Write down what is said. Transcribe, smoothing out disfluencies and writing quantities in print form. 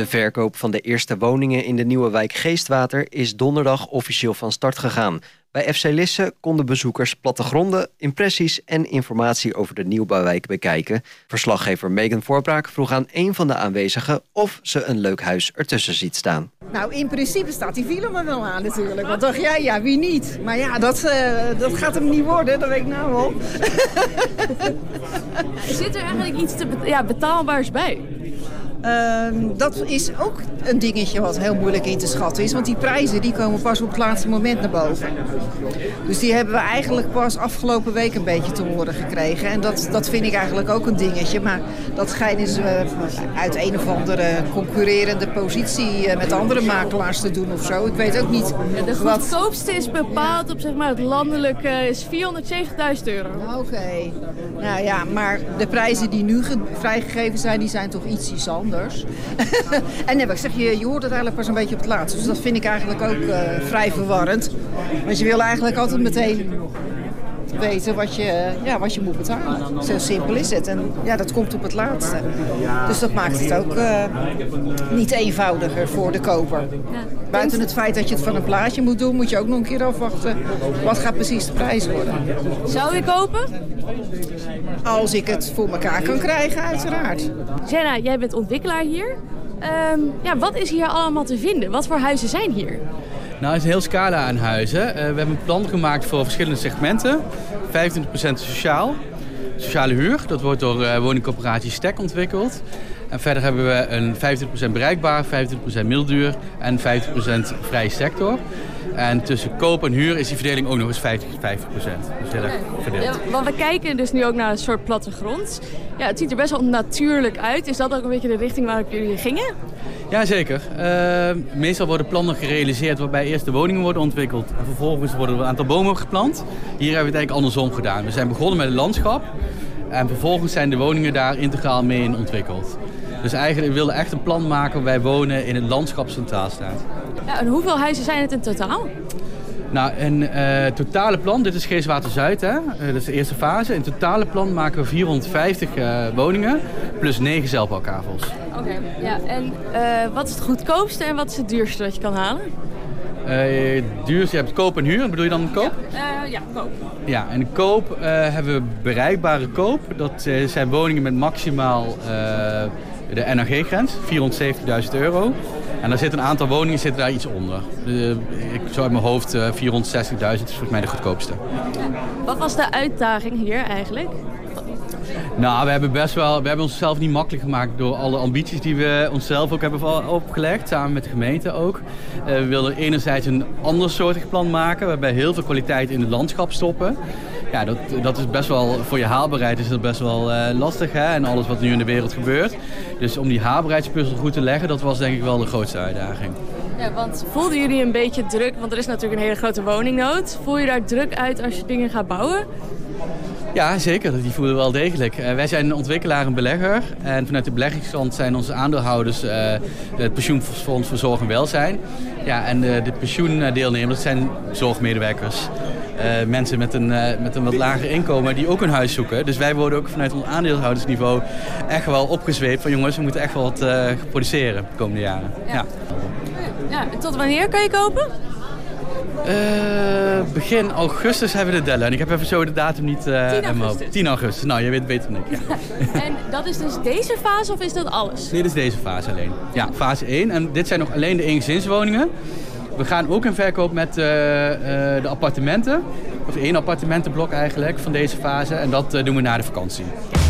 De verkoop van de eerste woningen in de nieuwe wijk Geestwater is donderdag officieel van start gegaan. Bij FC Lisse konden bezoekers plattegronden, impressies en informatie over de nieuwbouwwijk bekijken. Verslaggever Megan Voorbraak vroeg aan een van de aanwezigen of ze een leuk huis ertussen ziet staan. Nou, in principe staat die film er wel aan natuurlijk. Want dacht jij, ja, wie niet? Maar ja, dat gaat hem niet worden, dat weet ik nou al. Zit er eigenlijk iets betaalbaars bij? Dat is ook een dingetje wat heel moeilijk in te schatten is. Want die prijzen die komen pas op het laatste moment naar boven. Dus die hebben we eigenlijk pas afgelopen week een beetje te horen gekregen. En dat vind ik eigenlijk ook een dingetje. Maar dat schijnen ze uit een of andere concurrerende positie met andere makelaars te doen of zo. Ik weet ook niet. De goedkoopste is bepaald op zeg maar, het landelijke is €470.000. Oké. Nou ja, maar de prijzen die nu vrijgegeven zijn, die zijn toch iets anders. En ik zeg, je hoort het eigenlijk pas een beetje op het laatst. Dus dat vind ik eigenlijk ook vrij verwarrend. Want je wil eigenlijk altijd meteen weten wat je moet betalen. Zo simpel is het. En ja, dat komt op het laatste. Dus dat maakt het ook niet eenvoudiger voor de koper. Buiten het feit dat je het van een plaatje moet doen, moet je ook nog een keer afwachten. Wat gaat precies de prijs worden? Zou je kopen? Als ik het voor elkaar kan krijgen, uiteraard. Jenna, jij bent ontwikkelaar hier. Wat is hier allemaal te vinden? Wat voor huizen zijn hier? Nou, het is een heel scala aan huizen. We hebben een plan gemaakt voor verschillende segmenten. 25% sociale huur. Dat wordt door woningcorporatie Stek ontwikkeld. En verder hebben we een 25% bereikbaar, 25% middelduur en 50% vrije sector. En tussen koop en huur is die verdeling ook nog eens 50-50%. Dus heel erg verdeeld. Ja, want we kijken dus nu ook naar een soort plattegrond. Ja, het ziet er best wel natuurlijk uit. Is dat ook een beetje de richting waar jullie gingen? Ja, zeker. Meestal worden plannen gerealiseerd waarbij eerst de woningen worden ontwikkeld. En vervolgens worden er een aantal bomen geplant. Hier hebben we het eigenlijk andersom gedaan. We zijn begonnen met het landschap. En vervolgens zijn de woningen daar integraal mee in ontwikkeld. Dus eigenlijk we wilden echt een plan maken waarbij wonen in het landschap centraal staat. Ja, en hoeveel huizen zijn het in totaal? Nou, een totale plan, dit is Geestwater-Zuid, hè? Dat is de eerste fase. In totale plan maken we 450 woningen plus 9 zelfbouwkavels. Oké. Ja, en wat is het goedkoopste en wat is het duurste dat je kan halen? Duurste, je hebt koop en huur, bedoel je dan koop? Ja, koop. Ja, en de koop hebben we bereikbare koop. Dat zijn woningen met maximaal de NAG-grens, €470.000. En daar zit een aantal woningen daar iets onder. Ik zou uit mijn hoofd 460.000 is volgens mij de goedkoopste. Wat was de uitdaging hier eigenlijk? Nou, we hebben onszelf niet makkelijk gemaakt door alle ambities die we onszelf ook hebben opgelegd, samen met de gemeente ook. We wilden enerzijds een andersoortig plan maken, waarbij heel veel kwaliteit in het landschap stoppen. Ja, dat is best wel, voor je haalbaarheid is dat best wel lastig, hè? En alles wat nu in de wereld gebeurt. Dus om die haalbaarheidspuzzel goed te leggen, dat was denk ik wel de grootste uitdaging. Ja, want voelden jullie een beetje druk, want er is natuurlijk een hele grote woningnood. Voel je daar druk uit als je dingen gaat bouwen? Ja, zeker. Die voelen we wel degelijk. Wij zijn een ontwikkelaar en belegger. En vanuit de beleggingskant zijn onze aandeelhouders het Pensioenfonds voor Zorg en Welzijn. Ja, en de pensioendeelnemers zijn zorgmedewerkers. Mensen met een wat lager inkomen die ook een huis zoeken. Dus wij worden ook vanuit ons aandeelhoudersniveau echt wel opgezweept van jongens, we moeten echt wel wat produceren de komende jaren. Ja, tot wanneer kan je kopen? Begin augustus hebben we de deadline. Ik heb even zo de datum niet in mijn hoofd. 10 augustus. Nou, je weet beter dan ik. Ja. En dat is dus deze fase of is dat alles? Nee, dit is deze fase alleen. Ja, fase 1. En dit zijn nog alleen de eengezinswoningen. We gaan ook in verkoop met de appartementen. Of 1 appartementenblok eigenlijk van deze fase. En dat doen we na de vakantie.